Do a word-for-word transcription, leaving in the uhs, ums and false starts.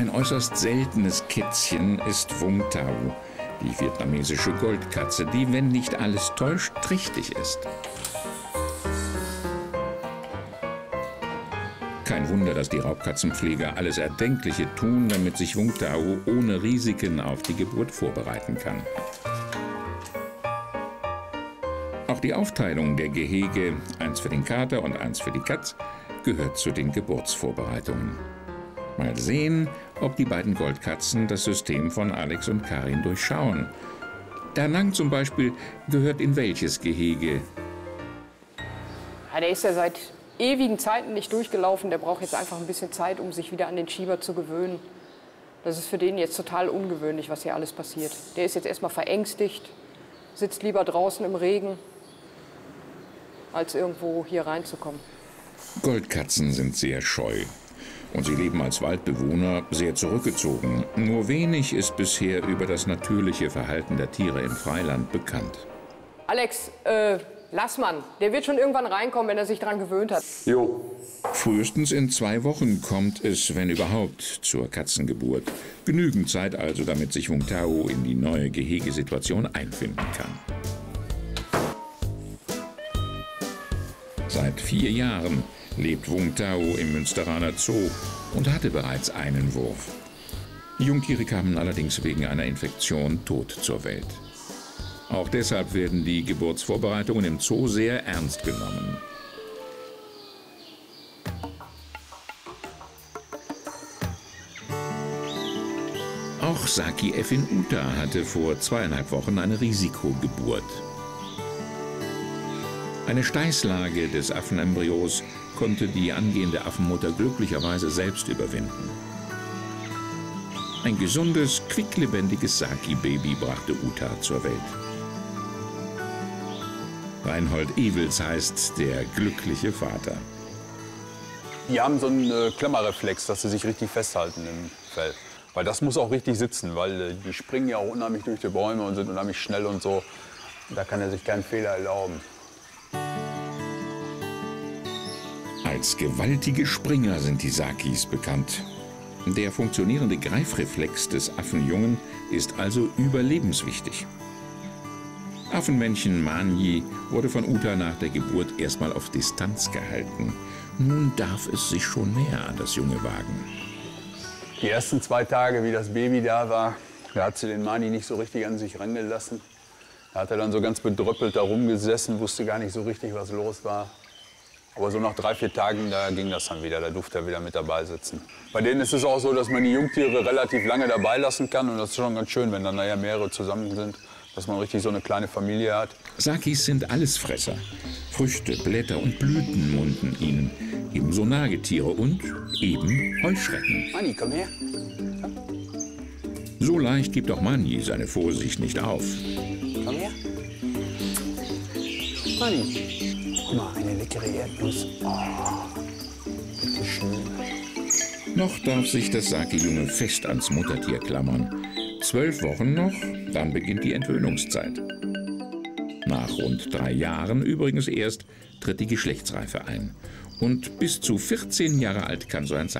Ein äußerst seltenes Kätzchen ist Vung Tau, die vietnamesische Goldkatze, die, wenn nicht alles täuscht, trächtig ist. Kein Wunder, dass die Raubkatzenpfleger alles Erdenkliche tun, damit sich Vung Tau ohne Risiken auf die Geburt vorbereiten kann. Auch die Aufteilung der Gehege, eins für den Kater und eins für die Katz, gehört zu den Geburtsvorbereitungen. Mal sehen, ob die beiden Goldkatzen das System von Alex und Karin durchschauen. Der Nang zum Beispiel gehört in welches Gehege? Ja, der ist ja seit ewigen Zeiten nicht durchgelaufen. Der braucht jetzt einfach ein bisschen Zeit, um sich wieder an den Schieber zu gewöhnen. Das ist für den jetzt total ungewöhnlich, was hier alles passiert. Der ist jetzt erstmal verängstigt, sitzt lieber draußen im Regen, als irgendwo hier reinzukommen. Goldkatzen sind sehr scheu. Und sie leben als Waldbewohner sehr zurückgezogen. Nur wenig ist bisher über das natürliche Verhalten der Tiere im Freiland bekannt. Alex, äh, lass man. Der wird schon irgendwann reinkommen, wenn er sich dran gewöhnt hat. Jo. Frühestens in zwei Wochen kommt es, wenn überhaupt, zur Katzengeburt. Genügend Zeit also, damit sich Vung Tau in die neue Gehegesituation einfinden kann. Seit vier Jahren lebt Vung Tau im Münsteraner Zoo und hatte bereits einen Wurf. Die Jungtiere kamen allerdings wegen einer Infektion tot zur Welt. Auch deshalb werden die Geburtsvorbereitungen im Zoo sehr ernst genommen. Auch Saki Effin Uta hatte vor zweieinhalb Wochen eine Risikogeburt. Eine Steißlage des Affenembryos konnte die angehende Affenmutter glücklicherweise selbst überwinden. Ein gesundes, quicklebendiges Saki-Baby brachte Uta zur Welt. Reinhold Ewels heißt der glückliche Vater. Die haben so einen äh, Klemmerreflex, dass sie sich richtig festhalten im Fell. Weil das muss auch richtig sitzen, weil äh, die springen ja auch unheimlich durch die Bäume und sind unheimlich schnell und so. Da kann er sich keinen Fehler erlauben. Als gewaltige Springer sind die Sakis bekannt. Der funktionierende Greifreflex des Affenjungen ist also überlebenswichtig. Affenmännchen Mani wurde von Uta nach der Geburt erstmal auf Distanz gehalten. Nun darf es sich schon näher an das Junge wagen. Die ersten zwei Tage, wie das Baby da war, da hat sie den Mani nicht so richtig an sich rangelassen. Da hat er dann so ganz bedröppelt da rumgesessen, wusste gar nicht so richtig, was los war. Aber so nach drei, vier Tagen, da ging das dann wieder, da durfte er wieder mit dabei sitzen. Bei denen ist es auch so, dass man die Jungtiere relativ lange dabei lassen kann. Und das ist schon ganz schön, wenn dann nachher mehrere zusammen sind, dass man richtig so eine kleine Familie hat. Sakis sind Allesfresser. Früchte, Blätter und Blüten munden ihnen. Ebenso Nagetiere und eben Heuschrecken. Mani, komm her. So leicht gibt auch Mani seine Vorsicht nicht auf. Komm her. Mani. Guck mal, eine leckere Erdnuss. Oh, bitte schön. Noch darf sich das Saki-Junge fest ans Muttertier klammern. Zwölf Wochen noch, dann beginnt die Entwöhnungszeit. Nach rund drei Jahren übrigens erst tritt die Geschlechtsreife ein. Und bis zu vierzehn Jahre alt kann so ein